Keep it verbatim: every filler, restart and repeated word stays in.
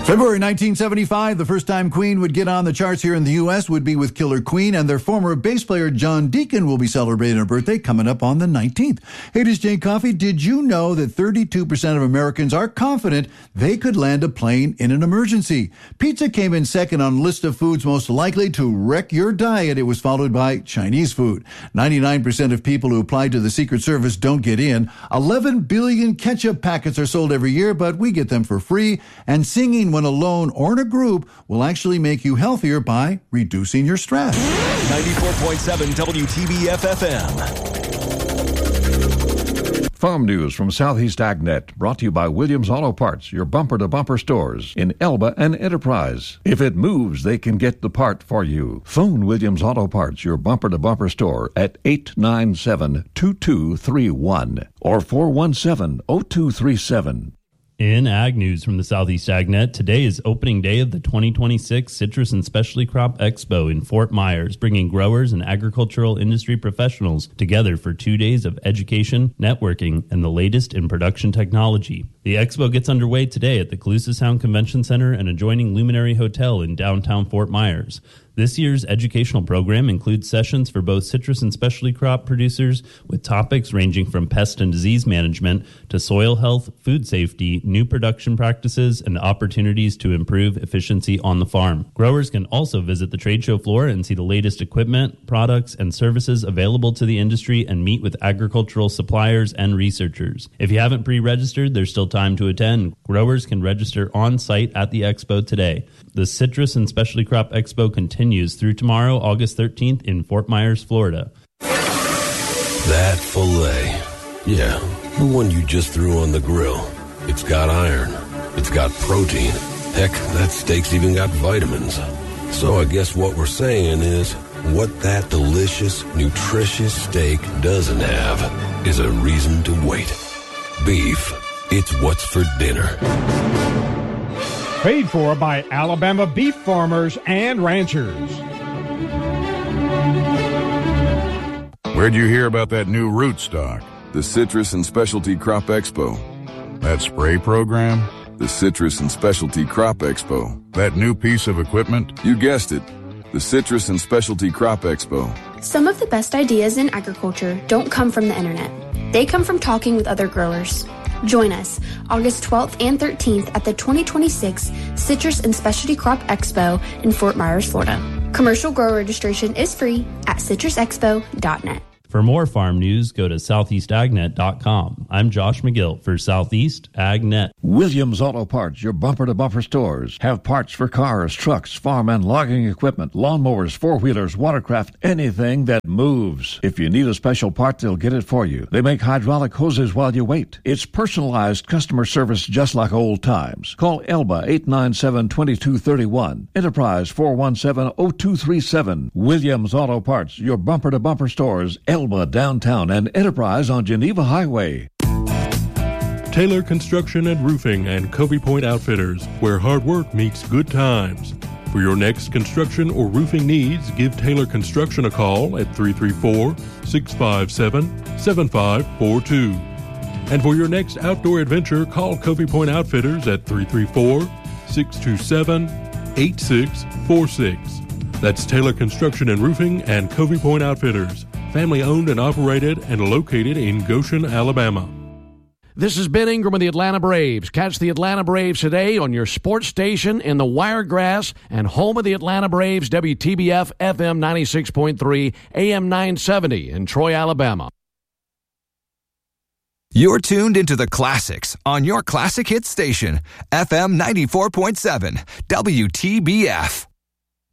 February nineteen seventy-five, the first time Queen would get on the charts here in the U S would be with Killer Queen, and their former bass player John Deacon will be celebrating a birthday coming up on the nineteenth. Hey, this is Jane Coffey. Did you know that thirty-two percent of Americans are confident they could land a plane in an emergency? Pizza came in second on the list of foods most likely to wreck your diet. It was followed by Chinese food. ninety-nine percent of people who applied to the Secret Service don't get in. eleven billion ketchup packets are sold every year, but we get them for free. And singing when alone or in a group will actually make you healthier by reducing your stress. ninety-four point seven W T B F F M. Farm news from Southeast AgNet, brought to you by Williams Auto Parts, your bumper-to-bumper stores in Elba and Enterprise. If it moves, they can get the part for you. Phone Williams Auto Parts, your bumper-to-bumper store, at eight nine seven, two two three one or four one seven, zero two three seven. In Ag News from the Southeast AgNet, today is opening day of the twenty twenty-six Citrus and Specialty Crop Expo in Fort Myers, bringing growers and agricultural industry professionals together for two days of education, networking, and the latest in production technology. The expo gets underway today at the Calusa Sound Convention Center and adjoining Luminary Hotel in downtown Fort Myers. This year's educational program includes sessions for both citrus and specialty crop producers with topics ranging from pest and disease management to soil health, food safety, new production practices, and opportunities to improve efficiency on the farm. Growers can also visit the trade show floor and see the latest equipment, products, and services available to the industry and meet with agricultural suppliers and researchers. If you haven't pre-registered, there's still time to attend. Growers can register on site at the expo today. The Citrus and Specialty Crop Expo continues through tomorrow, August thirteenth in Fort Myers, Florida. That filet. Yeah, the one you just threw on the grill. It's got iron. It's got protein. Heck, that steak's even got vitamins. So I guess what we're saying is, what that delicious, nutritious steak doesn't have is a reason to wait. Beef. It's what's for dinner. Paid for by Alabama beef farmers and ranchers. Where'd you hear about that new rootstock? The Citrus and Specialty Crop Expo. That spray program? The Citrus and Specialty Crop Expo. That new piece of equipment? You guessed it. The Citrus and Specialty Crop Expo. Some of the best ideas in agriculture don't come from the internet. They come from talking with other growers. Join us August twelfth and thirteenth at the twenty twenty-six Citrus and Specialty Crop Expo in Fort Myers, Florida. Commercial grower registration is free at citrus expo dot net. For more farm news, go to southeast ag net dot com. I'm Josh McGill for Southeast AgNet. Williams Auto Parts, your bumper-to-bumper stores, have parts for cars, trucks, farm and logging equipment, lawnmowers, four-wheelers, watercraft, anything that moves. If you need a special part, they'll get it for you. They make hydraulic hoses while you wait. It's personalized customer service just like old times. Call Elba eight nine seven, two two three one, Enterprise four one seven, zero two three seven. Williams Auto Parts, your bumper-to-bumper stores, Elba downtown and Enterprise on Geneva Highway. Taylor Construction and Roofing and Covey Point Outfitters, where hard work meets good times. For your next construction or roofing needs, give Taylor Construction a call at three three four, six five seven, seven five four two. And for your next outdoor adventure, call Covey Point Outfitters at three three four, six two seven, eight six four six. That's Taylor Construction and Roofing and Covey Point Outfitters. Family owned and operated and located in Goshen, Alabama. This is Ben Ingram of the Atlanta Braves. Catch the Atlanta Braves today on your sports station in the Wiregrass and home of the Atlanta Braves, W T B F F M ninety-six point three, A M nine seventy in Troy, Alabama. You're tuned into the classics on your classic hit station, F M ninety-four point seven, W T B F.